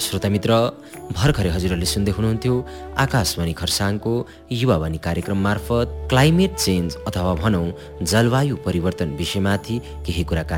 श्रोता मित्र, भर्खरै हजुरहरूले सुन्दै हुनुहुन्थ्यो आकाशवाणी खरसाङको युवावाणी कार्यक्रम मार्फत क्लाइमेट चेन्ज अथवा भनौँ जलवायु परिवर्तन विषयमाथि केही कुराकानी।